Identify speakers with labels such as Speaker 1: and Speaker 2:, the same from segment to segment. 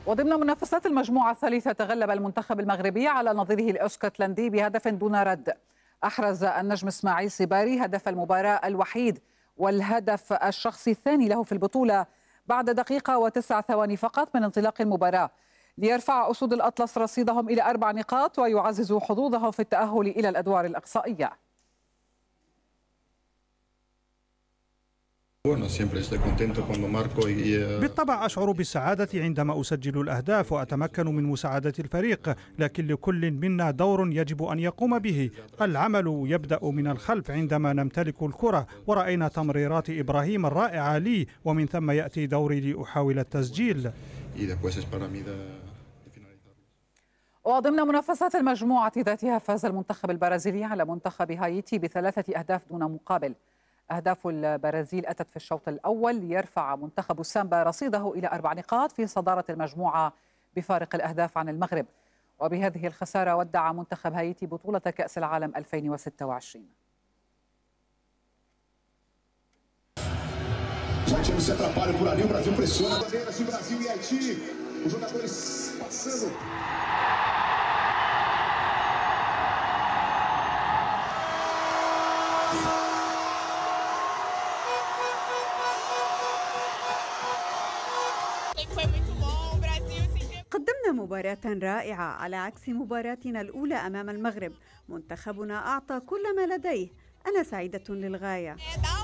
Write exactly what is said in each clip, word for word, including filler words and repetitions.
Speaker 1: وضمن منافسات المجموعة الثالثة تغلب المنتخب المغربي على نظيره الاسكتلندي بهدف دون رد. أحرز النجم إسماعيل سيباري هدف المباراة الوحيد والهدف الشخصي الثاني له في البطولة بعد دقيقة وتسع ثواني فقط من انطلاق المباراة، ليرفع أسود الأطلس رصيدهم إلى أربع نقاط ويعززوا حظوظهم في التأهل إلى الأدوار الإقصائية.
Speaker 2: بالطبع أشعر بالسعادة عندما أسجل الأهداف وأتمكن من مساعدة الفريق، لكن لكل منا دور يجب أن يقوم به. العمل يبدأ من الخلف عندما نمتلك الكرة، ورأينا تمريرات إبراهيم الرائعة لي، ومن ثم يأتي دوري لأحاول التسجيل.
Speaker 1: وضمن منافسات المجموعة ذاتها فاز المنتخب البرازيلي على منتخب هايتي بثلاثة أهداف دون مقابل. أهداف البرازيل أتت في الشوط الأول ليرفع منتخب السامبا رصيده إلى أربع نقاط في صدارة المجموعة بفارق الأهداف عن المغرب. وبهذه الخسارة ودع منتخب هايتي بطولة كأس العالم ألفين وستة وعشرين.
Speaker 3: قدمنا مباراة رائعة على عكس مباراتنا الأولى أمام المغرب. منتخبنا أعطى كل ما لديه. أنا سعيدة للغاية.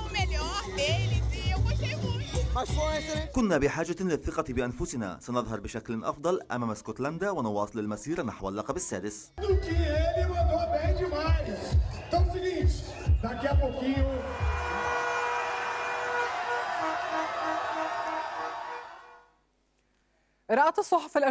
Speaker 4: كنا بحاجة للثقة بأنفسنا. سنظهر بشكل أفضل أمام اسكتلندا ونواصل المسيرة نحو اللقب السادس.
Speaker 1: رأت الصحف